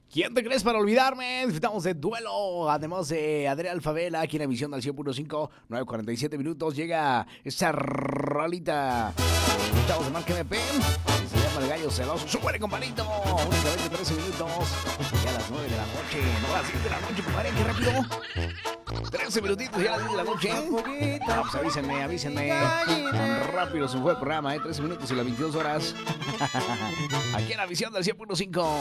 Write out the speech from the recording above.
¿Quién te crees para olvidarme? Disfrutamos de Duelo, además de Adrián Favela, aquí en la emisión del 100.5, 9:47 minutos, llega esta rolita. Estamos de Marca MP, y se llama El Gallo Celoso. ¡Súbele, compadrito! Únicamente 13 minutos, ya a las 9 de la noche, no a las 10 de la noche, compadre, qué rápido. 13 minutitos ya a las 10 de la noche. Ah, pues avísenme. Tan rápido se fue el programa, 13 minutos y las 22 horas. Aquí en la emisión del 100.5.